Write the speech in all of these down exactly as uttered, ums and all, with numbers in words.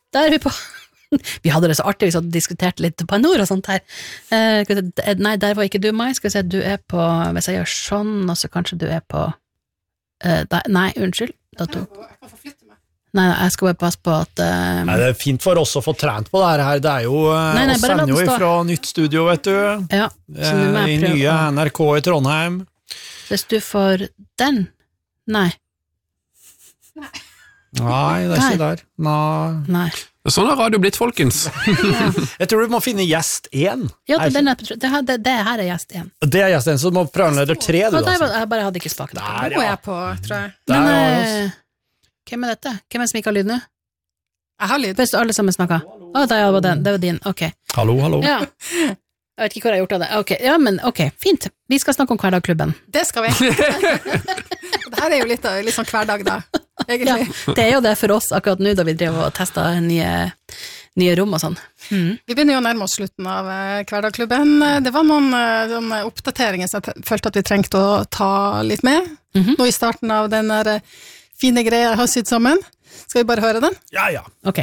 da er vi på vi hadde det så artig, vi hadde diskutert litt på nord og sånt her. Eh, nei, der var ikke du, Mai. Skal vi se, du er på, hvis jeg gjør sånn, og så kanskje du er på eh, der, nei, unnskyld. Da to. Jeg kan forflytte meg. Nei, jeg skal bare passe på at uh, Nei, det er fint for oss å få trent på det her. Det er jo, nei, nei, oss sender jo ifra nytt studio, vet du. Ja, så nå må jeg I nye å... N R K i Trondheim. Hvis du får den? Nei. Nei. Nei, det er ikke der. Nei. Nei. Sånn har radio blitt, folkens. Ja. Jeg tror du må finne gjest én. Ja, det, den er, det, her, det, det her er gjest én. Det er gjest én, så du må prøve leder tre, du. Altså. Jeg bare hadde ikke spaket. Der, ja. Jeg på, tror jeg. Men, uh, hvem er dette? Hvem er det som ikke har lyd nå? Jeg har lyd. Hvis alle sammen snakker. Å, oh, det var den. Det var din. Ok. Hallo, hallo. Ja. Jeg vet ikke hvor jeg har gjort av det. Ok, ja, men ok, fint. Vi skal snakke om Hverdagklubben. Det skal vi. Det her er jo litt, litt sånn hverdag da, egentlig. Ja, det er jo det for oss akkurat nå, da vi driver og tester nye, nye rom og sånn. Mm. Vi begynner jo å nærme oss slutten av uh, Hverdagklubben. Det var noen, uh, noen oppdateringer som jeg følte at vi trengte å ta litt med. Mm-hmm. Nå i starten av den der uh, fine greia jeg har sydd sammen. Skal vi bare høre den? Ja, ja. Ok.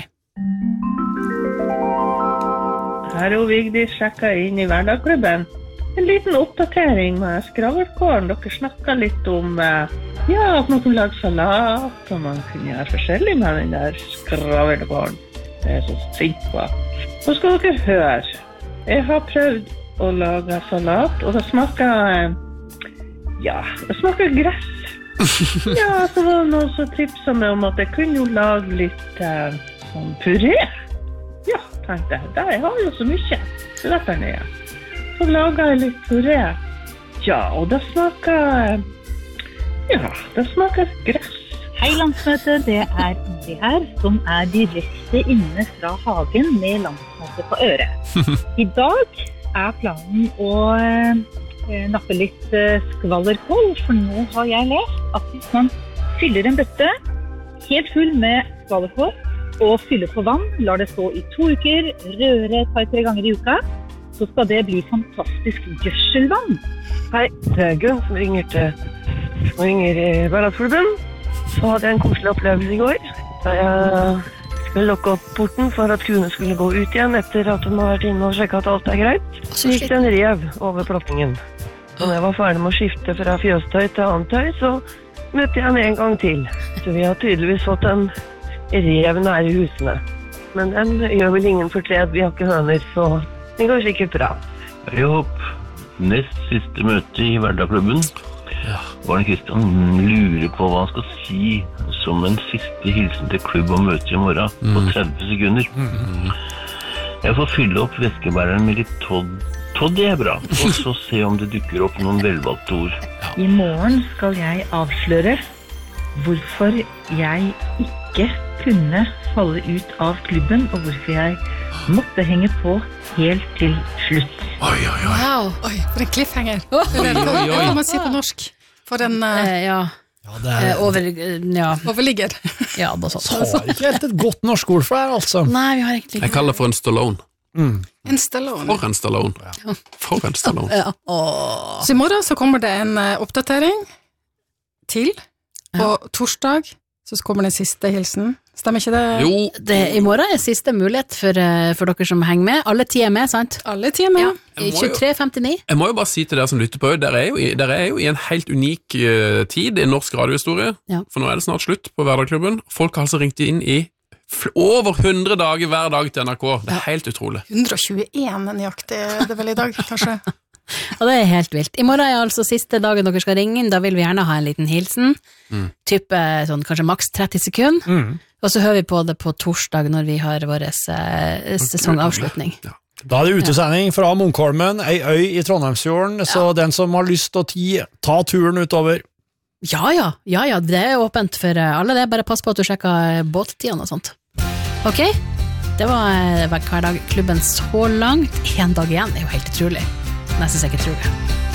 Her er jo Vigdis sjekka inn i Hverdagklubben. En liten oppdatering med skravlkåren. Dere snakket litt om ja, at man kunne lage salat, og man kunne gjøre forskjellig med den der skravlkåren. Det er så sint på. Så skal dere høre. Jeg har prøvd å lage salat, og det smaker, ja, det smaker gress. Ja, så var det noen som tipset meg om at jeg kunne jo lage litt eh, sånn puré. Ja, tenkte jeg, der jeg har jo så mye. Så dette er nye. Så laget jeg litt puré. Ja, og det smaker, ja, det smaker gress. Hei landsmøte, det er Ingrid her, som er direkte inne fra hagen med landsmøte på øret. I dag er planen å eh, nappe litt eh, skvallerkål, for nå har jeg lest at hvis man fyller en bøtte helt full med skvallerkål, og fyller på vann, lar det stå i to uker, røre et par-tre ganger i uka, så skal det bli fantastisk gjødselvann. Hei, det er Gunn som ringer til som ringer i Hverdagsklubben. Så hadde jeg en koselig opplevelse i går, da jeg skulle lukke opp porten for at kuene skulle gå ut igjen etter at de har vært inne og sjekket at alt er greit. Så gikk det en rev over plokkingen. Og når jeg var ferdig med å skifte fra fjøstøy til annet tøy, så møtte jeg den en gang til. Så vi har tydeligvis fått en rev nære husene. Men den gjør vel ingen fortred, vi har ikke høner, så det går sikkert bra. Hei hopp, nest siste møte i Hverdagklubben. Ja. Barne Kristian lurer på hva han skal si som en siste hilsen til klubb og møte i morgen mm. på tretti sekunder. Mm. Jeg får fylle opp veskebæreren med litt Todd. Todd er bra, og så se om det dukker opp noen velvalgte ord. Ja. I morgen skal jeg avsløre hvorfor jeg ikke kunne falle ut av klubben, og hvorfor jeg måtte henge på helt til slutt. Oi, oi, oi. Wow, oi, for en cliffhanger. Oi, oi, oi. Hva kan man si på norsk? For en... Uh, eh, ja, ja det er... eh, over, ja. Overligger. Ja, det sånn. Så har ikke helt et godt norsk ord for det, altså. Nei, vi har egentlig ikke. Jeg kaller det for en Stallone. Mm. En Stallone. For en Stallone. Ja. For en Stallone. Ja. Åh. Så i morgen så kommer det en uh, oppdatering til, og ja. Torsdag så kommer den siste hilsen. Stemmer ikke det? Jo. Det, I morgen er siste mulighet for, for dere som henger med. Alle ti er med, sant? Alle ti er med. Ja. I tjuetre femtini. Jeg må jo bare si til dere som lytter på, dere er jo i, dere er jo i en helt unik uh, tid i norsk radiohistorie, ja. For nå er det snart slutt på Hverdagklubben. Folk har altså ringt inn i over hundre dager hver dag til N R K. Det er ja. Helt utrolig. hundre og tjueen nøyaktig er det vel i dag, kanskje? Og det er helt vilt. I morgen er altså siste dagen dere skal ringe inn, da vil vi gjerne ha en liten hilsen, mm. type sånn kanskje maks tretti sekunder, mm. og så hører vi på det på torsdag når vi har vår eh, sesongavslutning. Ja. Da er det utesending fra Munkholmen, ei øy i Trondheimsfjorden, ja. Så den som har lyst til å ti, ta turen utover. Ja, ja, ja, ja, det er åpent for alle det, bare pass på at du sjekker båttidene og sånt. Ok, det var Hverdagklubben så langt, en dag igjen, det er jo helt utrolig. Nesten sikkert tror det.